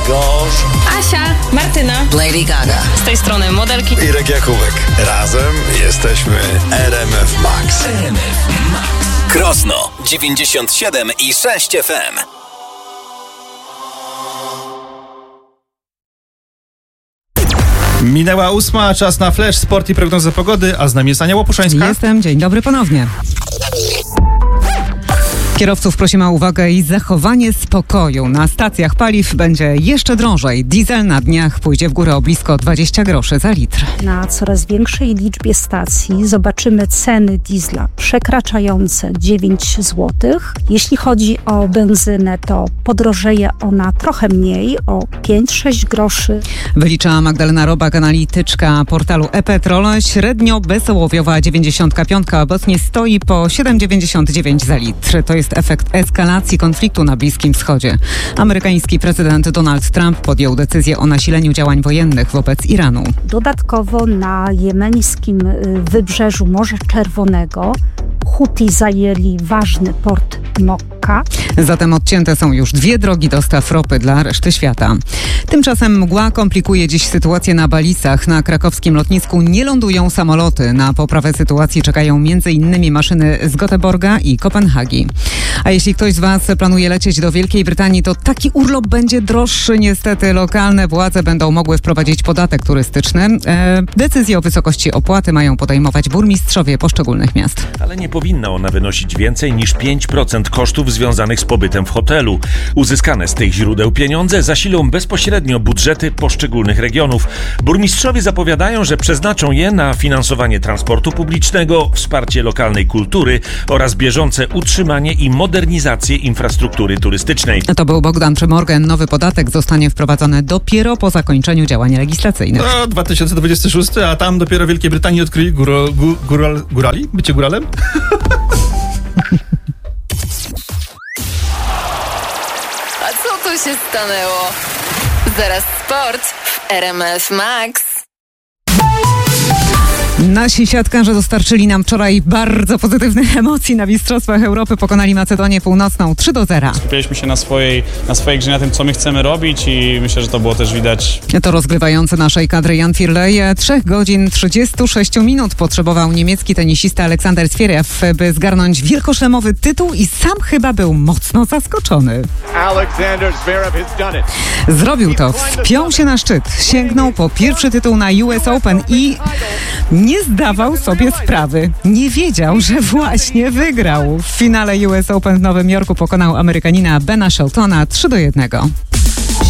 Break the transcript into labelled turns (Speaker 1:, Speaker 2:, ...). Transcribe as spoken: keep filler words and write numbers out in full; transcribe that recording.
Speaker 1: gosh.
Speaker 2: Asia, Martyna,
Speaker 3: Lady Gaga.
Speaker 2: Z tej strony modelki
Speaker 1: Irek Jakubek. Razem jesteśmy R M F Max.
Speaker 4: R M F Max. Krosno dziewięćdziesiąt siedem i sześć F M.
Speaker 5: Minęła ósma, czas na flash, sport i prognozę pogody, a z nami jest Ania Łopuszańska.
Speaker 6: Jestem, dzień dobry ponownie. Kierowców prosimy o uwagę i zachowanie spokoju. Na stacjach paliw będzie jeszcze drożej. Diesel na dniach pójdzie w górę o blisko dwadzieścia groszy za litr.
Speaker 7: Na coraz większej liczbie stacji zobaczymy ceny diesla przekraczające dziewięć złotych. Jeśli chodzi o benzynę, to podrożeje ona trochę mniej, o pięć sześć groszy.
Speaker 6: Wylicza Magdalena Robak, analityczka portalu e-Petrol. Średnio bezołowiowa dziewięćdziesiątka pięć obecnie stoi po siedem dziewięćdziesiąt dziewięć za litr. To jest efekt eskalacji konfliktu na Bliskim Wschodzie. Amerykański prezydent Donald Trump podjął decyzję o nasileniu działań wojennych wobec Iranu.
Speaker 7: Dodatkowo na jemeńskim wybrzeżu Morza Czerwonego Huti zajęli ważny port Mokka.
Speaker 6: Zatem odcięte są już dwie drogi dostaw ropy dla reszty świata. Tymczasem mgła komplikuje dziś sytuację na Balisach. Na krakowskim lotnisku nie lądują samoloty. Na poprawę sytuacji czekają między innymi maszyny z Göteborga i Kopenhagi. A jeśli ktoś z Was planuje lecieć do Wielkiej Brytanii, to taki urlop będzie droższy. Niestety lokalne władze będą mogły wprowadzić podatek turystyczny. E, decyzje o wysokości opłaty mają podejmować burmistrzowie poszczególnych miast.
Speaker 8: Ale nie powinna ona wynosić więcej niż pięć procent kosztów związanych z pobytem w hotelu. Uzyskane z tych źródeł pieniądze zasilą bezpośrednio budżety poszczególnych regionów. Burmistrzowie zapowiadają, że przeznaczą je na finansowanie transportu publicznego, wsparcie lokalnej kultury oraz bieżące utrzymanie i modernizację infrastruktury turystycznej.
Speaker 6: To był Bogdan Przemorgen. Nowy podatek zostanie wprowadzony dopiero po zakończeniu działań legislacyjnych.
Speaker 5: No, dwa tysiące dwudziesty szósty, a tam dopiero w Wielkiej Brytanii odkryli góro, gó, góral, górali? Bycie góralem?
Speaker 2: A co tu się stanęło? Zaraz sport w R M F Max.
Speaker 6: Nasi siatkarze dostarczyli nam wczoraj bardzo pozytywnych emocji na Mistrzostwach Europy. Pokonali Macedonię Północną trzy do zera.
Speaker 9: Skupialiśmy się na swojej, na swojej grze, na tym, co my chcemy robić i myślę, że to było też widać.
Speaker 6: To rozgrywający naszej kadry Jan Firlej trzech godzin trzydziestu sześciu minut potrzebował niemiecki tenisista Aleksander Zverev, by zgarnąć wielkoszlemowy tytuł i sam chyba był mocno zaskoczony. Zrobił to, wspiął się na szczyt, sięgnął po pierwszy tytuł na U S Open i nie zdawał sobie sprawy. Nie wiedział, że właśnie wygrał. W finale U S Open w Nowym Jorku pokonał Amerykanina Bena Sheltona trzy do jednego.